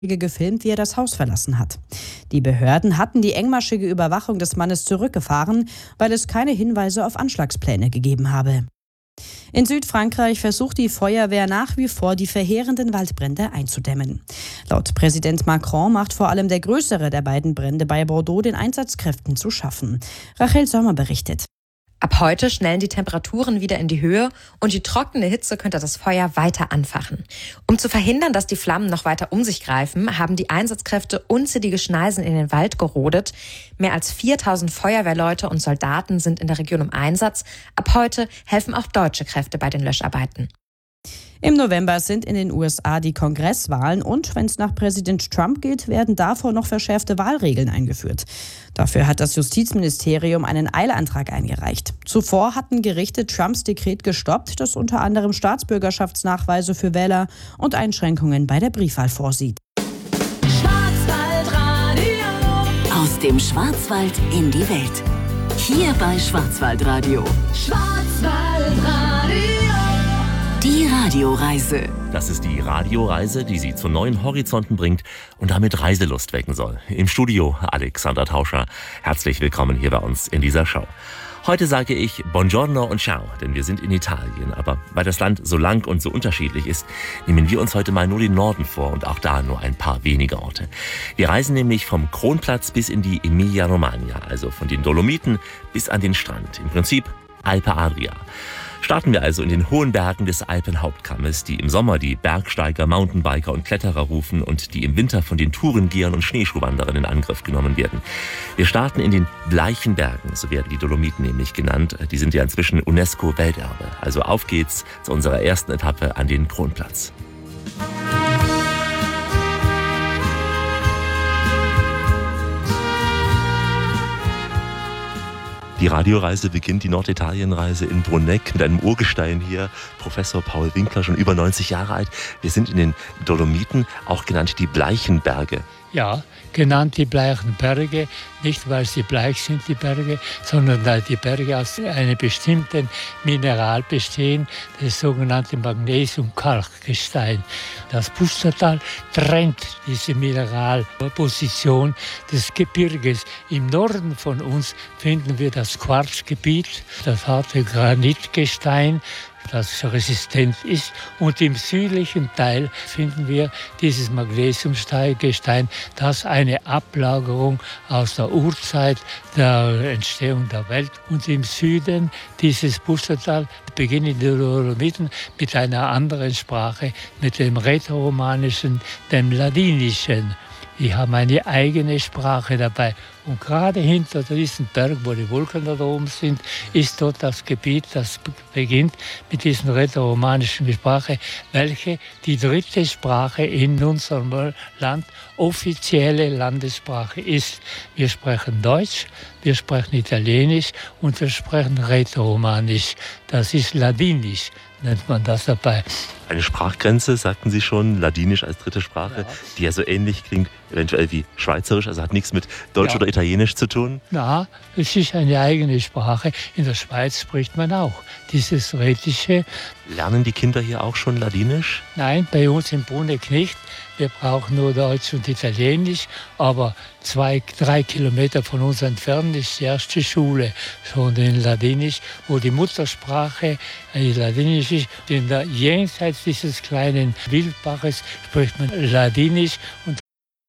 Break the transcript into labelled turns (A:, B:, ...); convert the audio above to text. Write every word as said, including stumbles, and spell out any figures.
A: gefilmt, wie er das Haus verlassen hat. Die Behörden hatten die engmaschige Überwachung des Mannes zurückgefahren, weil es keine Hinweise auf Anschlagspläne gegeben habe. In Südfrankreich versucht die Feuerwehr nach wie vor, die verheerenden Waldbrände einzudämmen. Laut Präsident Macron macht vor allem der größere der beiden Brände bei Bordeaux den Einsatzkräften zu schaffen. Rachel Sommer berichtet.
B: Ab heute schnellen die Temperaturen wieder in die Höhe und die trockene Hitze könnte das Feuer weiter anfachen. Um zu verhindern, dass die Flammen noch weiter um sich greifen, haben die Einsatzkräfte unzählige Schneisen in den Wald gerodet. Mehr als viertausend Feuerwehrleute und Soldaten sind in der Region im Einsatz. Ab heute helfen auch deutsche Kräfte bei den Löscharbeiten.
A: Im November sind in den U S A die Kongresswahlen und wenn es nach Präsident Trump geht, werden davor noch verschärfte Wahlregeln eingeführt. Dafür hat das Justizministerium einen Eilantrag eingereicht. Zuvor hatten Gerichte Trumps Dekret gestoppt, das unter anderem Staatsbürgerschaftsnachweise für Wähler und Einschränkungen bei der Briefwahl vorsieht.
C: Schwarzwaldradio. Aus dem Schwarzwald in die Welt. Hier bei Schwarzwaldradio. Schwarzwaldradio. Die Radioreise.
D: Das ist die Radioreise, die Sie zu neuen Horizonten bringt und damit Reiselust wecken soll. Im Studio Alexander Tauscher. Herzlich willkommen hier bei uns in dieser Show. Heute sage ich Buongiorno und Ciao, denn wir sind in Italien. Aber weil das Land so lang und so unterschiedlich ist, nehmen wir uns heute mal nur den Norden vor und auch da nur ein paar wenige Orte. Wir reisen nämlich vom Kronplatz bis in die Emilia-Romagna, also von den Dolomiten bis an den Strand. Im Prinzip Alpe Adria. Starten wir also in den hohen Bergen des Alpenhauptkammes, die im Sommer die Bergsteiger, Mountainbiker und Kletterer rufen und die im Winter von den Tourengehern und Schneeschuhwanderern in Angriff genommen werden. Wir starten in den Bleichen Bergen, so werden die Dolomiten nämlich genannt. Die sind ja inzwischen UNESCO-Welterbe. Also auf geht's zu unserer ersten Etappe an den Kronplatz. Die Radioreise beginnt, die Norditalienreise in Bruneck mit einem Urgestein hier, Professor Paul Winkler, schon über neunzig Jahre alt. Wir sind in den Dolomiten, auch genannt die Bleichen Berge.
E: Ja, genannt die Bleichen Berge, nicht weil sie bleich sind, die Berge, sondern weil die Berge aus einem bestimmten Mineral bestehen, das sogenannte Magnesium-Kalkgestein. Das Pustertal trennt diese Mineralposition des Gebirges. Im Norden von uns finden wir das Quarzgebiet, das harte Granitgestein, das resistent ist. Und im südlichen Teil finden wir dieses Magnesiumgestein, das eine Ablagerung aus der Urzeit der Entstehung der Welt. Und im Süden dieses Pustertal beginnen die Dolomiten mit einer anderen Sprache, mit dem Rätoromanischen, dem Ladinischen. Die haben eine eigene Sprache dabei. Und gerade hinter diesem Berg, wo die Wolken da oben sind, ist dort das Gebiet, das beginnt mit dieser rätoromanischen Sprache, welche die dritte Sprache in unserem Land, offizielle Landessprache ist. Wir sprechen Deutsch, wir sprechen Italienisch und wir sprechen Rätoromanisch. Das ist Ladinisch, nennt man das dabei.
D: Eine Sprachgrenze, sagten Sie schon, Ladinisch als dritte Sprache, ja, die ja so ähnlich klingt, eventuell wie Schweizerisch, also hat nichts mit Deutsch ja. oder Italienisch zu tun?
E: Na, es ist eine eigene Sprache. In der Schweiz spricht man auch dieses Rätische.
D: Lernen die Kinder hier auch schon Ladinisch?
E: Nein, bei uns in Bruneck nicht. Wir brauchen nur Deutsch und Italienisch, aber zwei, drei Kilometer von uns entfernt ist die erste Schule, schon in Ladinisch, wo die Muttersprache äh, Ladinisch ist. In der jenseits dieses kleinen Wildbaches spricht man Ladinisch und